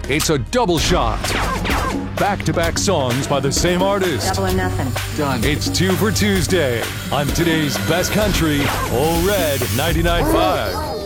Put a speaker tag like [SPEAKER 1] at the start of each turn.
[SPEAKER 1] It's a double shot. Back-to-back songs by the same artist.
[SPEAKER 2] Double or nothing.
[SPEAKER 3] Done.
[SPEAKER 1] It's 2 for Tuesday on today's best country, Ole Red 99.5.